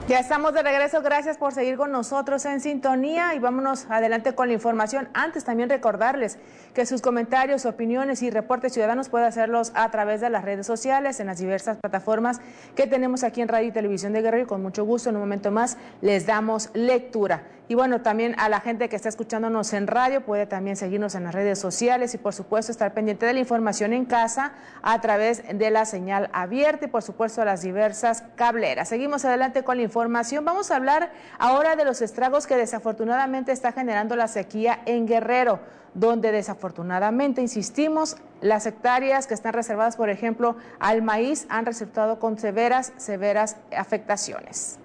Ya estamos de regreso, gracias por seguir con nosotros en sintonía y vámonos adelante con la información. Antes también recordarles que sus comentarios, opiniones y reportes ciudadanos pueden hacerlos a través de las redes sociales, en las diversas plataformas que tenemos aquí en Radio y Televisión de Guerrero, y con mucho gusto en un momento más les damos lectura. Y bueno, también a la gente que está escuchándonos en radio puede también seguirnos en las redes sociales y por supuesto estar pendiente de la información en casa a través de la señal abierta y por supuesto las diversas cableras. Seguimos adelante con la información. Vamos a hablar ahora de los estragos que desafortunadamente está generando la sequía en Guerrero, donde desafortunadamente, insistimos, las hectáreas que están reservadas, por ejemplo, al maíz han resultado con severas afectaciones.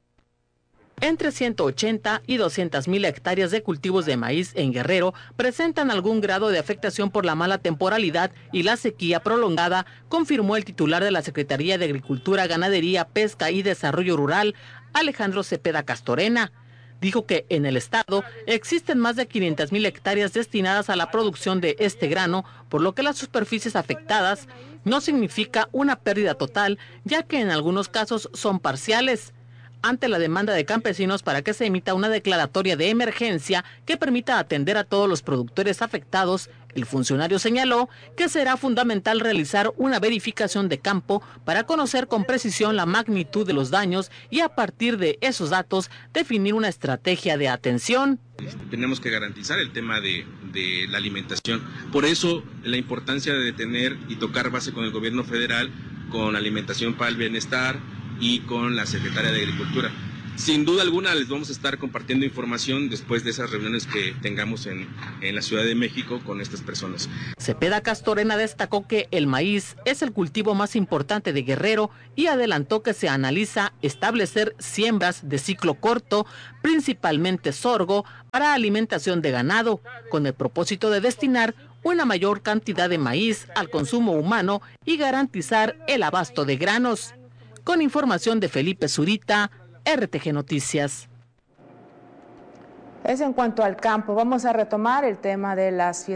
Entre 180 y 200,000 hectáreas de cultivos de maíz en Guerrero presentan algún grado de afectación por la mala temporalidad y la sequía prolongada, confirmó el titular de la Secretaría de Agricultura, Ganadería, Pesca y Desarrollo Rural, Alejandro Cepeda Castorena. Dijo que en el estado existen más de 500,000 hectáreas destinadas a la producción de este grano, por lo que las superficies afectadas no significa una pérdida total, ya que en algunos casos son parciales. Ante la demanda de campesinos para que se emita una declaratoria de emergencia que permita atender a todos los productores afectados, el funcionario señaló que será fundamental realizar una verificación de campo para conocer con precisión la magnitud de los daños y a partir de esos datos definir una estrategia de atención. Tenemos que garantizar el tema de la alimentación. Por eso la importancia de tener y tocar base con el gobierno federal, con Alimentación para el Bienestar y con la Secretaria de Agricultura. Sin duda alguna les vamos a estar compartiendo información después de esas reuniones que tengamos en la Ciudad de México con estas personas. Cepeda Castorena destacó que el maíz es el cultivo más importante de Guerrero y adelantó que se analiza establecer siembras de ciclo corto, principalmente sorgo, para alimentación de ganado, con el propósito de destinar una mayor cantidad de maíz al consumo humano y garantizar el abasto de granos. Con información de Felipe Zurita, RTG Noticias. Es en cuanto al campo. Vamos a retomar el tema de las fiestas.